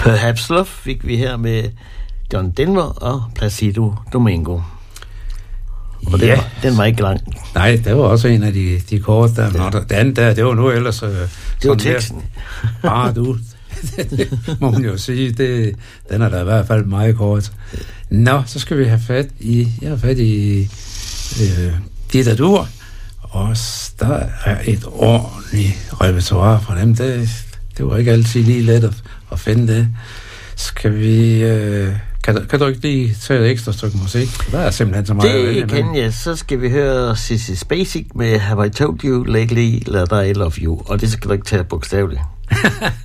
Perhaps Love fik vi her med John Denver og Placido Domingo. Og ja. Den var ikke lang. Nej, det var også en af de korte der. Ja. Det andet der, det var nu ellers... det var teksten. Du... må man jo sige, den er da i hvert fald meget kort. Nå, så skal vi have fat i... Jeg har fat i... Ditatur. Og der er et ordentligt repertoire fra dem. Det var ikke altid lige let at finde det. Skal vi... Kan du ikke lige tage et ekstra stykke musik? Der er simpelthen så meget. Det kan jeg. Så skal vi høre Sissy Spacek med Have I Told You Lately That I Love You. Og det skal du ikke tage bogstaveligt.